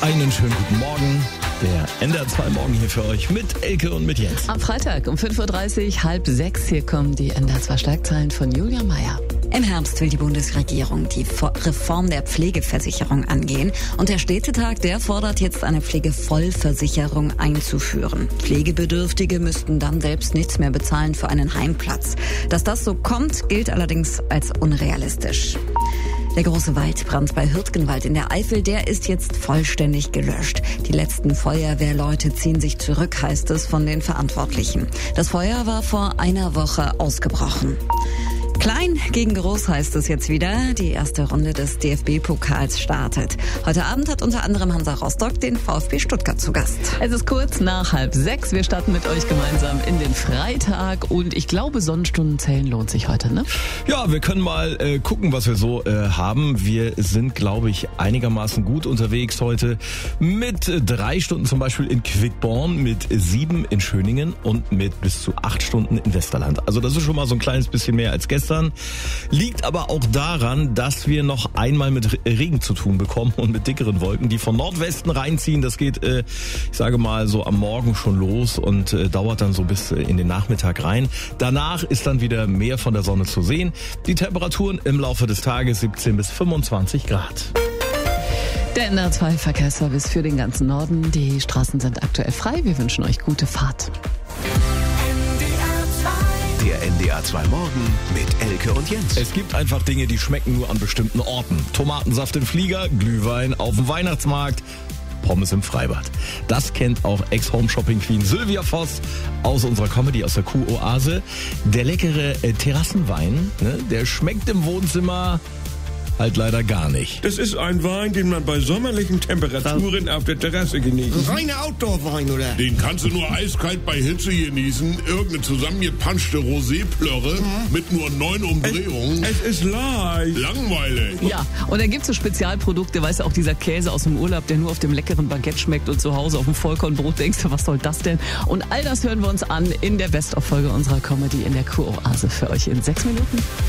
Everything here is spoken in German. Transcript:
Einen schönen guten Morgen. Der NDR 2 Morgen hier für euch mit Elke und mit Jens. Am Freitag um 5.30 Uhr, 5:30 hier kommen die NDR 2 Schlagzeilen von Julia Meyer. Im Herbst will die Bundesregierung die Reform der Pflegeversicherung angehen. Und der Städtetag, der fordert jetzt eine Pflegevollversicherung einzuführen. Pflegebedürftige müssten dann selbst nichts mehr bezahlen für einen Heimplatz. Dass das so kommt, gilt allerdings als unrealistisch. Der große Waldbrand bei Hürtgenwald in der Eifel, der ist jetzt vollständig gelöscht. Die letzten Feuerwehrleute ziehen sich zurück, heißt es von den Verantwortlichen. Das Feuer war vor einer Woche ausgebrochen. Klein gegen groß heißt es jetzt wieder. Die erste Runde des DFB-Pokals startet. Heute Abend hat unter anderem Hansa Rostock den VfB Stuttgart zu Gast. Es ist kurz nach 5:30. Wir starten mit euch gemeinsam in den Freitag. Und ich glaube, Sonnenstunden zählen lohnt sich heute, ne? Ja, wir können mal gucken, was wir so haben. Wir sind, glaube ich, einigermaßen gut unterwegs heute. Mit 3 Stunden zum Beispiel in Quickborn, mit 7 in Schöningen und mit bis zu 8 Stunden in Westerland. Also das ist schon mal so ein kleines bisschen mehr als gestern. Liegt aber auch daran, dass wir noch einmal mit Regen zu tun bekommen und mit dickeren Wolken, die von Nordwesten reinziehen. Das geht, ich sage mal, so am Morgen schon los und dauert dann so bis in den Nachmittag rein. Danach ist dann wieder mehr von der Sonne zu sehen. Die Temperaturen im Laufe des Tages 17 bis 25 Grad. Der NDR 2 Verkehrsservice für den ganzen Norden. Die Straßen sind aktuell frei. Wir wünschen euch gute Fahrt. Der NDR 2 Morgen mit Elke und Jens. Es gibt einfach Dinge, die schmecken nur an bestimmten Orten. Tomatensaft im Flieger, Glühwein auf dem Weihnachtsmarkt, Pommes im Freibad. Das kennt auch Ex-Home-Shopping-Queen Sylvia Voss aus unserer Comedy, aus der Kuh-Oase. Der leckere Terrassenwein, ne, der schmeckt im Wohnzimmer halt leider gar nicht. Das ist ein Wein, den man bei sommerlichen Temperaturen auf der Terrasse genießt. Reiner Outdoor-Wein, oder? Den kannst du nur eiskalt bei Hitze genießen. Irgendeine zusammengepanschte Rosé-Plörre mit nur 9 Umdrehungen. Es ist leicht. Langweilig. Ja, und dann gibt's so Spezialprodukte, weißt du, auch dieser Käse aus dem Urlaub, der nur auf dem leckeren Baguette schmeckt und zu Hause auf dem Vollkornbrot denkst du, was soll das denn? Und all das hören wir uns an in der Best-of-Folge unserer Comedy in der Kuh-Oase für euch in 6 Minuten.